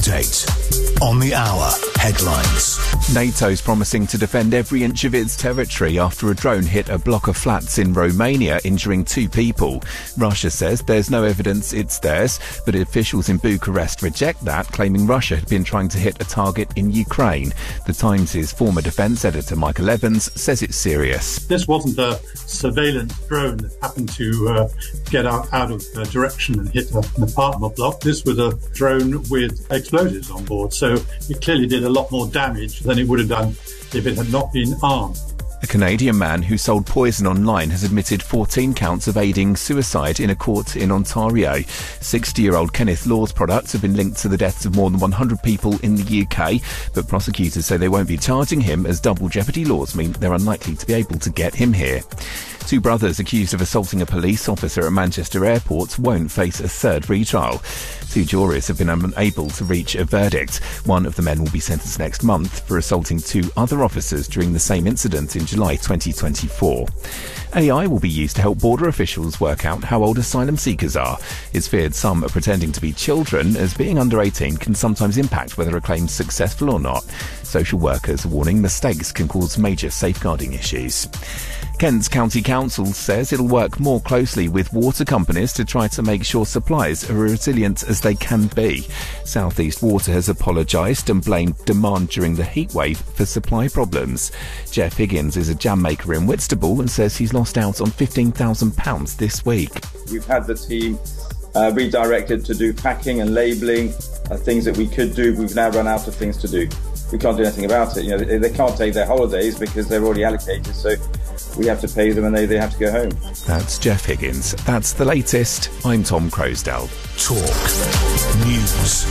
Update on the hour headlines. NATO's promising to defend every inch of its territory after a drone hit a block of flats in Romania, injuring 2 people. Russia says there's no evidence it's theirs, but officials in Bucharest reject that, claiming Russia had been trying to hit a target in Ukraine. The Times' former defence editor Michael Evans says it's serious. This wasn't a surveillance drone that happened to get out of direction and hit an apartment block. This was a drone with explosives on board, so it clearly did a lot more damage than it would have done if it had not been armed. A Canadian man who sold poison online has admitted 14 counts of aiding suicide in a court in Ontario. 60-year-old Kenneth Law's products have been linked to the deaths of more than 100 people in the UK, but prosecutors say they won't be charging him as double jeopardy laws mean they're unlikely to be able to get him here. 2 brothers accused of assaulting a police officer at Manchester Airport won't face a third retrial. 2 juries have been unable to reach a verdict. One of the men will be sentenced next month for assaulting 2 other officers during the same incident in July 2024. AI will be used to help border officials work out how old asylum seekers are. It's feared some are pretending to be children, as being under 18 can sometimes impact whether a claim's successful or not. Social workers are warning mistakes can cause major safeguarding issues. Kent's County Council says it'll work more closely with water companies to try to make sure supplies are resilient as they can be. South East Water has apologised and blamed demand during the heatwave for supply problems. Jeff Higgins is a jam maker in Whitstable and says he's lost out on £15,000 this week. We've had the team redirected to do packing and labelling, things that we could do. We've now run out of things to do. We can't do anything about it. You know, they can't take their holidays because they're already allocated, so we have to pay them and they have to go home. That's Jeff Higgins. That's the latest. I'm Tom Crosdale. Talk News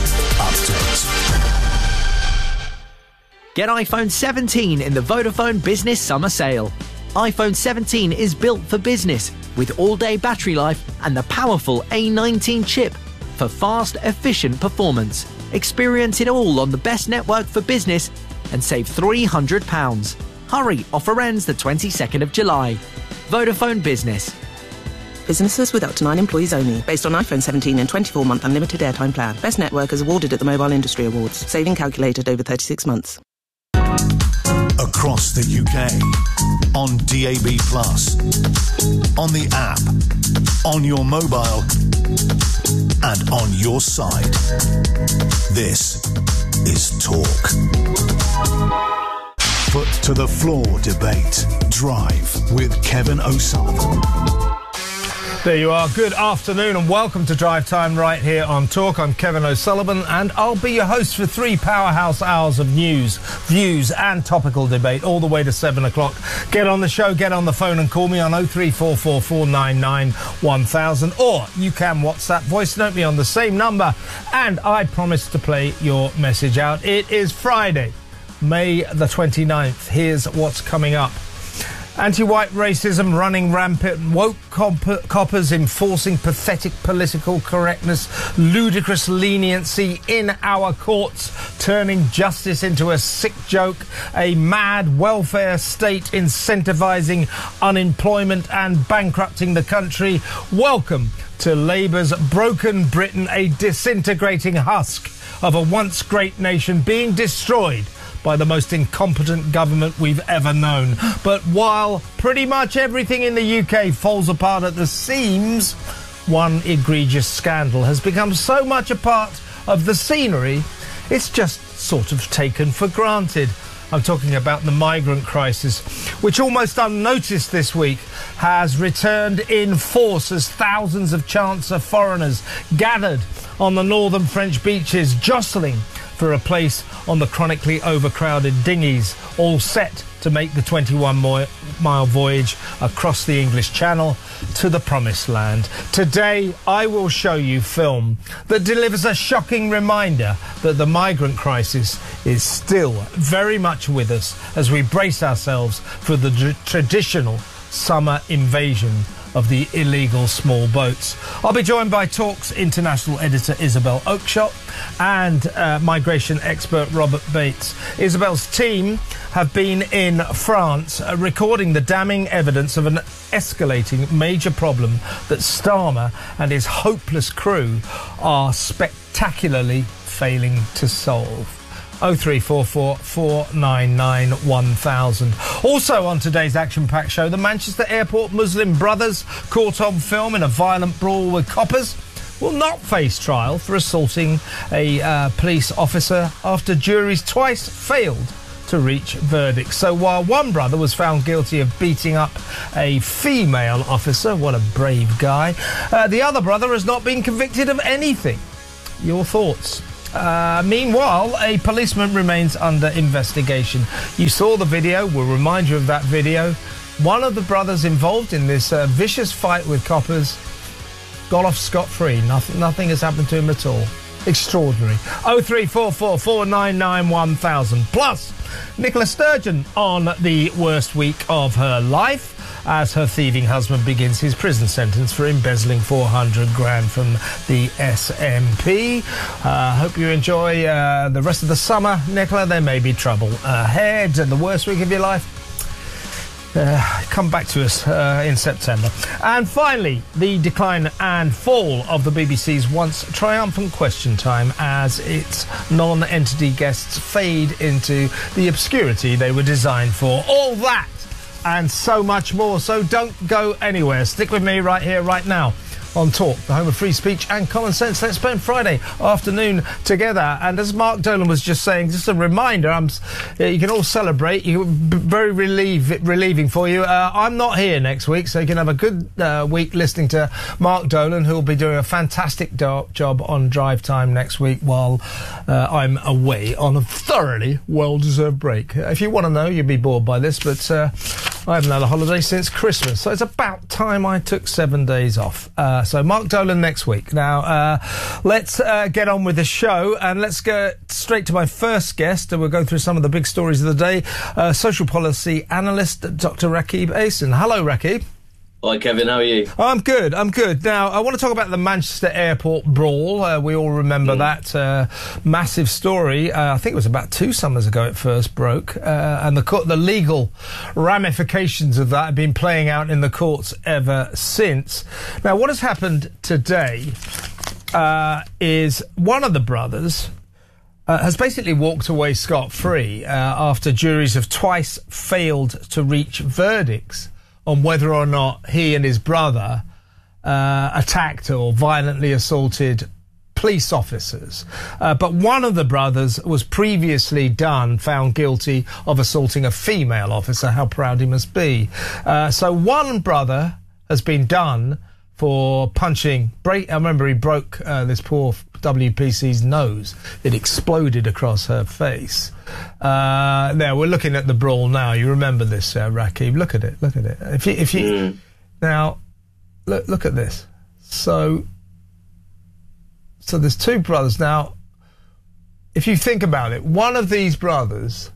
Update. Get iPhone 17 in the Vodafone Business Summer Sale. iPhone 17 is built for business with all-day battery life and the powerful A19 chip for fast, efficient performance. Experience it all on the best network for business and save £300. Hurry, offer ends the 22nd of July. Vodafone Business. Businesses with up to 9 employees only. Based on iPhone 17 and 24-month unlimited airtime plan. Best network is awarded at the Mobile Industry Awards. Saving calculated over 36 months. Across the UK, on DAB+, on the app, on your mobile, and on your side. This is Talk. Foot to the floor debate. Drive with Kevin O'Sullivan. There you are. Good afternoon and welcome to Drive Time right here on Talk. I'm Kevin O'Sullivan and I'll be your host for 3 powerhouse hours of news, views and topical debate all the way to 7 o'clock. Get on the show, get on the phone and call me on 03444991000, or you can WhatsApp voice note me on the same number and I promise to play your message out. It is Friday, May the 29th. Here's what's coming up. Anti-white racism running rampant, woke coppers enforcing pathetic political correctness, ludicrous leniency in our courts, turning justice into a sick joke, a mad welfare state incentivising unemployment and bankrupting the country. Welcome to Labour's broken Britain, a disintegrating husk of a once great nation being destroyed by the most incompetent government we've ever known. But while pretty much everything in the UK falls apart at the seams, one egregious scandal has become so much a part of the scenery, it's just sort of taken for granted. I'm talking about the migrant crisis, which almost unnoticed this week has returned in force as thousands of chancer foreigners gathered on the northern French beaches, jostling for a place on the chronically overcrowded dinghies, all set to make the 21-mile voyage across the English Channel to the Promised Land. Today, I will show you film that delivers a shocking reminder that the migrant crisis is still very much with us as we brace ourselves for the traditional summer invasion of the illegal small boats. I'll be joined by Talk's international editor Isabel Oakeshott and migration expert Robert Bates. Isabel's team have been in France recording the damning evidence of an escalating major problem that Starmer and his hopeless crew are spectacularly failing to solve. 0344 499 1000. Also on today's action-packed show, the Manchester Airport Muslim brothers caught on film in a violent brawl with coppers will not face trial for assaulting a police officer after juries twice failed to reach verdicts. So while one brother was found guilty of beating up a female officer, what a brave guy, the other brother has not been convicted of anything. Your thoughts? Meanwhile, a policeman remains under investigation. You saw the video. We'll remind you of that video. One of the brothers involved in this vicious fight with coppers got off scot-free. Nothing has happened to him at all. Extraordinary. 0344 499 1000. Plus, Nicola Sturgeon on the worst week of her life as her thieving husband begins his prison sentence for embezzling 400 grand from the SNP. Hope you enjoy the rest of the summer, Nicola. There may be trouble ahead. And the worst week of your life, come back to us in September. And finally, the decline and fall of the BBC's once triumphant Question Time as its non-entity guests fade into the obscurity they were designed for. All that and so much more. So don't go anywhere. Stick with me right here, right now on Talk, the home of free speech and common sense. Let's spend Friday afternoon together. And as Mark Dolan was just saying, just a reminder, you can all celebrate. Very relieving for you. I'm not here next week, so you can have a good week listening to Mark Dolan, who will be doing a fantastic job on Drive Time next week while I'm away on a thoroughly well-deserved break. If you want to know, you'll be bored by this, but I haven't had a holiday since Christmas, so it's about time I took 7 days off. So Mark Dolan next week. Now, let's get on with the show, and let's go straight to my first guest, and we'll go through some of the big stories of the day. Social policy analyst, Dr. Rakib Ehsan. Hello, Rakib. Hi, Kevin. How are you? I'm good. Now, I want to talk about the Manchester Airport brawl. We all remember that massive story. I think it was about 2 summers ago it first broke. And the legal ramifications of that have been playing out in the courts ever since. Now, what has happened today is one of the brothers has basically walked away scot-free after juries have twice failed to reach verdicts on whether or not he and his brother attacked or violently assaulted police officers. But one of the brothers was previously found guilty of assaulting a female officer. How proud he must be. So one brother has been done for punching... I remember he broke this poor WPC's nose. It exploded across her face. Now, we're looking at the brawl now. You remember this, Rakib. Look at it. If you Now, look at this. So there's 2 brothers. Now, if you think about it, one of these brothers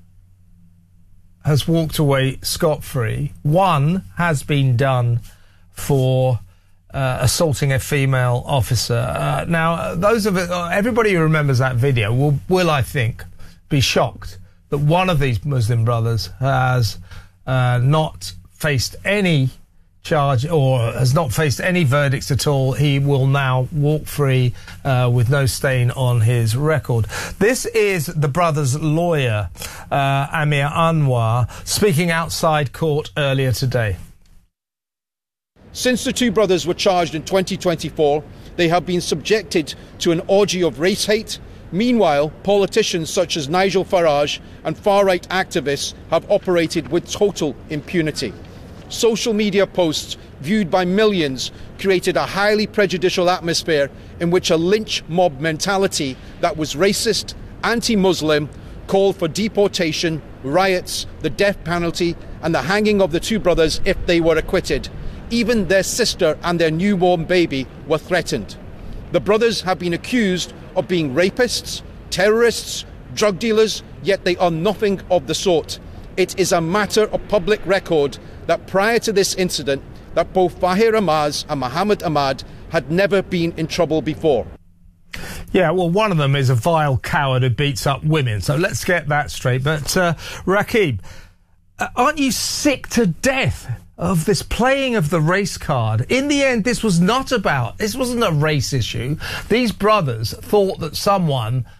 has walked away scot-free. One has been done for assaulting a female officer. Now, everybody who remembers that video will, I think, be shocked that one of these Muslim brothers has not faced any charge or has not faced any verdicts at all. He will now walk free with no stain on his record. This is the brother's lawyer, Amir Anwar, speaking outside court earlier today. Since the 2 brothers were charged in 2024, they have been subjected to an orgy of race hate. Meanwhile, politicians such as Nigel Farage and far-right activists have operated with total impunity. Social media posts viewed by millions created a highly prejudicial atmosphere in which a lynch mob mentality that was racist, anti-Muslim, called for deportation, riots, the death penalty and the hanging of the 2 brothers if they were acquitted. Even their sister and their newborn baby were threatened. The brothers have been accused of being rapists, terrorists, drug dealers, yet they are nothing of the sort. It is a matter of public record that prior to this incident, that both Fahir Amaz and Mohammed Ahmad had never been in trouble before. Yeah, well, one of them is a vile coward who beats up women, so let's get that straight. But, Rakib, aren't you sick to death of this playing of the race card? In the end, this wasn't a race issue. These brothers thought that someone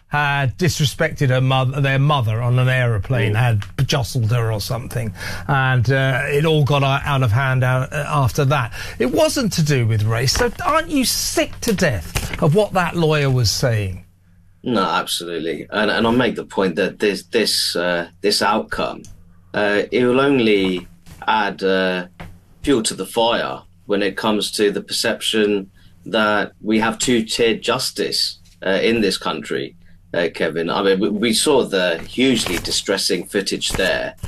had disrespected their mother on an aeroplane, had jostled her or something, and it all got out of hand after that. It wasn't to do with race. So aren't you sick to death of what that lawyer was saying? No, absolutely, and I'll make the point that this outcome it will only add fuel to the fire when it comes to the perception that we have two-tiered justice in this country, Kevin. I mean, we saw the hugely distressing footage there